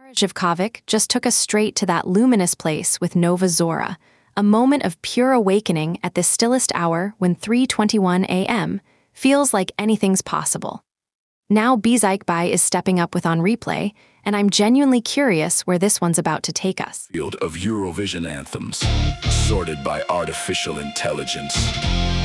Zhivkovic just took us straight to that luminous place with Nova Zora, a moment of pure awakening at this stillest hour when 3:21 a.m. feels like anything's possible. Now Bizikbai is stepping up with On Replay, and I'm genuinely curious where this one's about to take us. Field of Eurovision anthems, sorted by artificial intelligence.